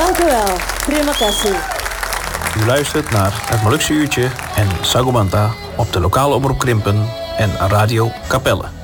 Dank u wel. Terima kasih. U luistert naar het Molukse Uurtje en Sagomanta op de lokale omroep Krimpen en Radio Capelle.